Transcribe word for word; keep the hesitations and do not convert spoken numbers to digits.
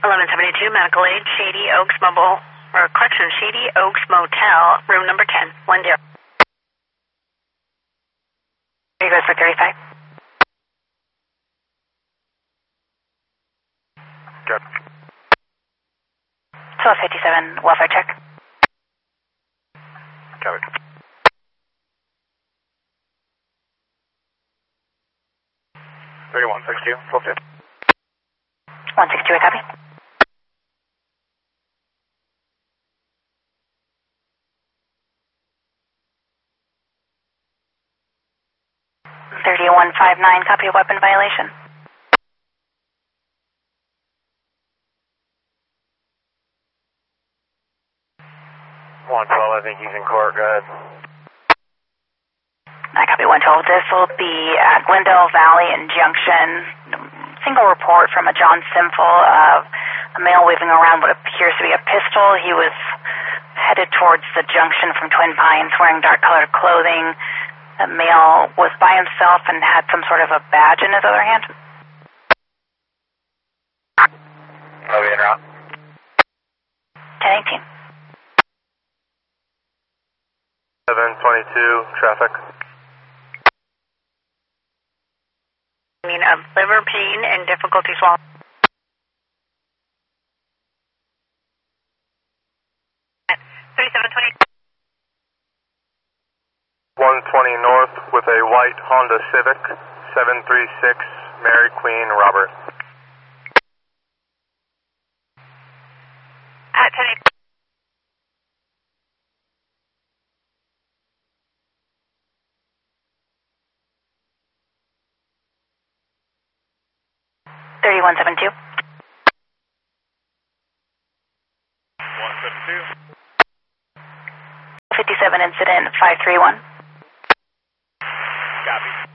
eleven seventy-two, medical aid, Shady Oaks Mobile, or correction, Shady Oaks Motel, room number ten, one zero. Here goes for thirty-five. Good. twelve fifty-seven, welfare check. Covered. thirty-one sixty-two, full tip. one sixty-two, I copy. thirty-one fifty-nine, copy of weapon violation. one twelve, I think he's in court, go ahead. I copy one twelve. This will be at Glendale Valley and Junction. Single report from a John Simple of a male waving around what appears to be a pistol. He was headed towards the junction from Twin Pines wearing dark colored clothing. The male was by himself and had some sort of a badge in his other hand. Oh, in route. ten eighteen. seven twenty-two, traffic. I mean, of liver pain and difficulty swallowing. thirty-seven twenty. one twenty north with a white Honda Civic, seven three six, Mary Queen Robert. At ten eighteen. thirty-one seventy-two. one seventy-two. fifty-seven incident five three one. Copy.